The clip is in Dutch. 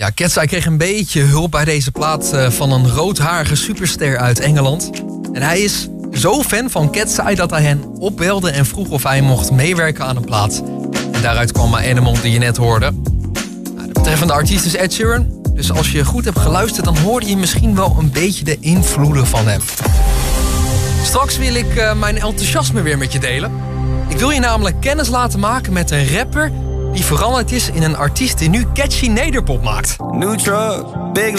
Ja, Cat's Eye kreeg een beetje hulp bij deze plaat van een roodharige superster uit Engeland. En hij is zo fan van Cat's Eye dat hij hen opbelde en vroeg of hij mocht meewerken aan een plaat. En daaruit kwam Animal die je net hoorde. Nou, de betreffende artiest is Ed Sheeran. Dus als je goed hebt geluisterd, dan hoorde je misschien wel een beetje de invloeden van hem. Straks wil ik mijn enthousiasme weer met je delen. Ik wil je namelijk kennis laten maken met een rapper die veranderd is in een artiest die nu catchy nederpop maakt. New truck, big